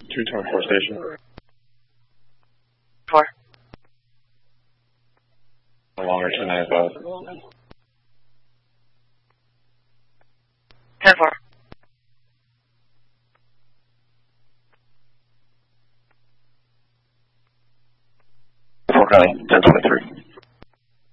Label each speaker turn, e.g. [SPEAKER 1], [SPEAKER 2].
[SPEAKER 1] 224 station.
[SPEAKER 2] 4.
[SPEAKER 1] Longer 295.
[SPEAKER 2] 10-4.
[SPEAKER 1] Fort County, 1023.